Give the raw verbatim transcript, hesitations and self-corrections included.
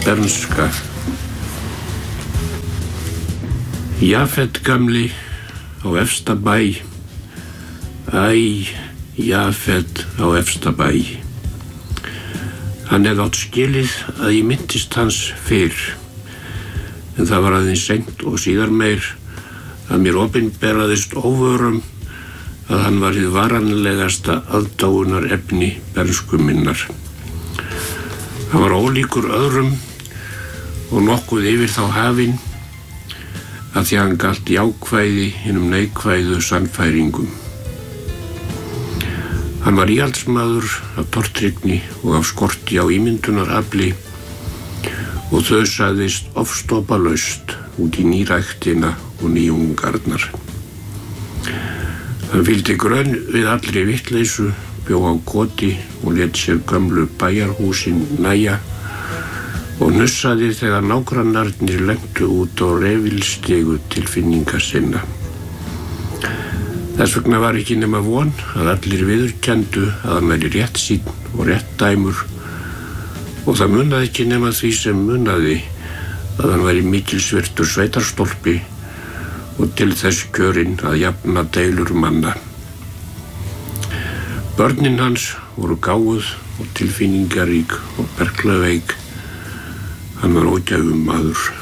Bernska. Jafet gamli á efsta bæ, æ, Jafet á efsta bæ. Hann hefði átt skilið að ég minntist hans fyrr, en það var aðeins seint og síðar meir að mér opinberaðist óvörum að hann var hið varanlegasta aðdáunar efni bernsku minnar. Hann var ólíkur öðrum og nokkuð yfir þá hafinn að því hann galt jákvæði hinum neikvæðu sannfæringum. Hann var íhaldsmaður af tortryggni og af skorti á ímyndunarafli og þausaðist ofstopalaust út í nýræktina og nýjungarnar. Hann fylgdi grönn við allri vitleysu, bjó á koti og lét sér gömlu bæjarhúsin næja og nussaði þegar nágrannarnir lentu út á refilstigu tilfinninga sinna. Þess vegna var ekki nema von að allir viðurkenndu að hann væri réttsýnn og réttdæmur og það munaði ekki nema því sem munaði að hann væri mikilsvirtur sveitarstólpi og til þess kjörinn að jafna deilur manna. Börnin hans voru gáfuð og tilfinningarík og berklaveik. Hann var ógæfur maður.